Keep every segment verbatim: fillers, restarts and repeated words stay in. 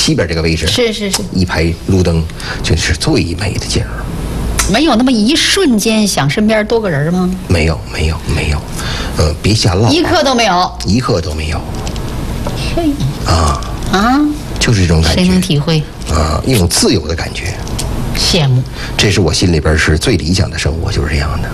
西边这个位置， 是是是， 一排路灯，真是最美的景儿。 没有那么一瞬间想身边多个人吗？ 没有，没有，没有，呃，别瞎唠， 一刻都没有， 一刻都没有。 嘿， 啊啊， 就是这种感觉。 谁能体会？ 啊，一种自由的感觉。 羡慕。 这是我心里边是最理想的生活，就是这样的。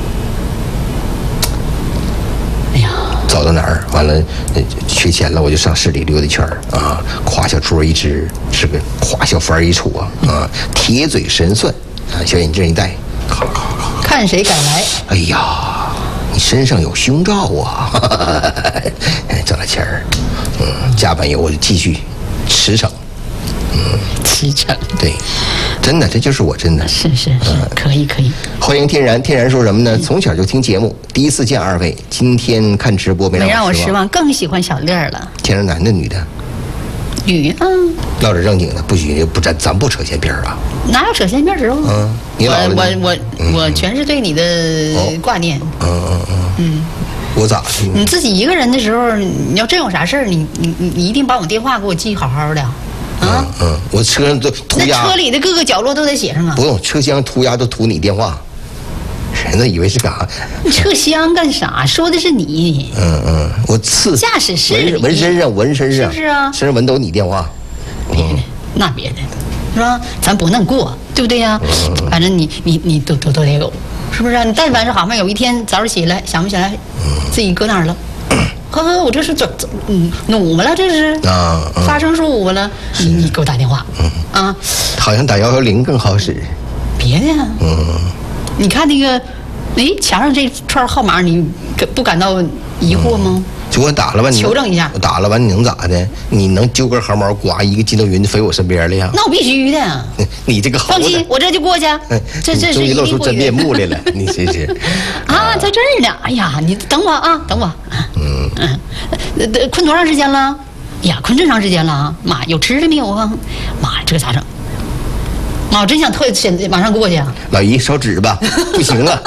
哎呀， 走到哪儿，完了，呃缺钱了，我就上市里溜达一圈儿啊，挎小桌一支，是个挎小幡一杵啊，铁嘴神算啊，小眼镜一戴，咔咔咔， 看谁敢来。 哎呀，你身上有胸罩啊，挣了钱儿，嗯，加班油我就继续驰骋，嗯， 驰骋。 对，真的，这就是我真的。 是是是，可以可以。 欢迎天然，天然说什么呢？从小就听节目，第一次见二位，今天看直播没没让让我失望。 我失望，更喜欢小乐了。 天然男的女的？ 女啊， 唠点正经的，不许不咱咱不扯闲篇儿啊。 哪有扯闲篇儿时候？ 嗯，你老了我你我我、 嗯我全是对你的挂念。 嗯嗯嗯嗯， 我咋？ 你自己一个人的时候，你要真有啥事儿，你你你你一定把我电话给我记好好的。啊嗯，嗯，我车上都涂那鸦， 车里的各个角落都得写上啊不。用车厢涂鸦都涂你电话，人都以为是干啥？ 车厢干啥？说的是你。 嗯嗯，我刺驾驶室里纹纹身上纹身上， 是不是啊身上纹都你电话。 别的，那别的，是吧？咱不能过，对不对呀、 嗯反正你你你都都都得有，是不是、啊？你但凡是好嘛，有一天早上起来想不起来自己搁哪儿了，呵呵，我这是怎怎嗯努了这是啊嗯发生疏忽了，你你给我打电话，啊， 好像打幺幺零更好使。 别的呀， 嗯， 你看那个，哎，墙上这串号码，你感不感到疑惑吗？ 就我打了完，你求证一下我打了完，你能咋的？你能揪根毫毛，刮一个筋斗云飞我身边了呀？ 那我必须的， 你这个猴子放心，，我这就过去，这这是一终于露出真定会的面目来了，你真是。 啊，在这儿呢。哎呀，你等我啊，等我。嗯嗯，呃，困多长时间了？哎呀，困这么长时间了啊！妈，有吃的没有啊？妈，这可咋整？妈，我真想特现在马上过去啊！ 老姨烧纸吧，不行了。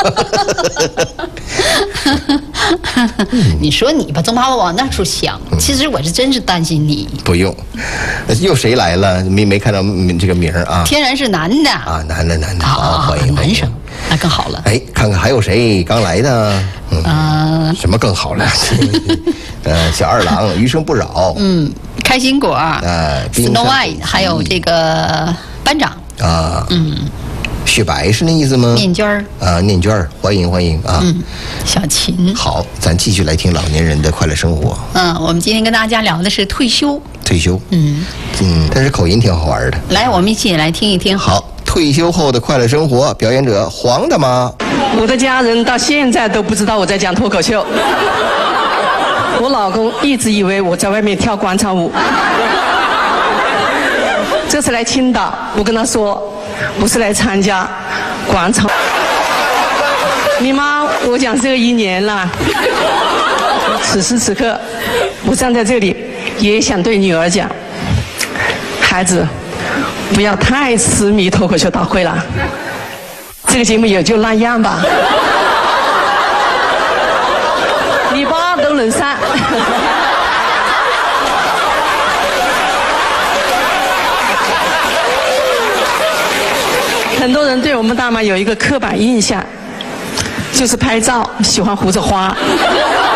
你说你吧，总把我往那处想。其实我是真是担心你。 不用，又谁来了？没没看到这个名儿啊？ 天然是男的啊，男的男的，好， 啊， 欢迎欢迎男生，那更好了。 哎，看看还有谁刚来的？嗯， 啊， 什么更好了？呃，小二郎，余生不扰。 嗯，开心果， 哎冰 ，Snow 上 White，还有这个班长， 啊， 嗯， 雪白是那意思吗？ 面娟儿， 啊，念娟儿，欢迎欢迎啊！ 嗯，小琴。 好，咱继续来听老年人的快乐生活。 嗯，我们今天跟大家聊的是退休。 退休， 嗯， 嗯，但是口音挺好玩的。 来，我们一起来听一听。 好，退休后的快乐生活，表演者黄大妈。 我的家人到现在都不知道我在讲脱口秀。我老公一直以为我在外面跳广场舞。这次来青岛，我跟他说，我是来参加广场。你妈，我讲这个一年了。此时此刻，我站在这里，也想对女儿讲，孩子，不要太痴迷脱口秀大会了。这个节目也就那样吧，你爸都能上。很多人对我们大妈有一个刻板印象，就是拍照喜欢胡子花。